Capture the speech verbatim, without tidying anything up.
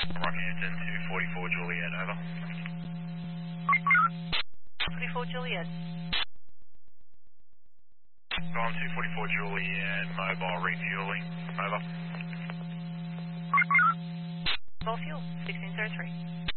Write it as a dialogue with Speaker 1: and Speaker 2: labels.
Speaker 1: Rockhampton to forty-four Juliet, over.
Speaker 2: forty-four Juliet.
Speaker 1: Gone to forty-four Juliet, mobile refueling, over.
Speaker 2: Mobile fuel, sixteen oh three.